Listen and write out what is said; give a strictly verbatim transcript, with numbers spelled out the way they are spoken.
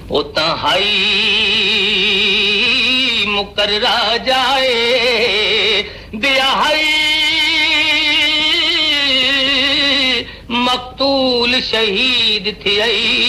उतां हाई मुकर्रा जाए दियाई मक़तूल शहीद थियई।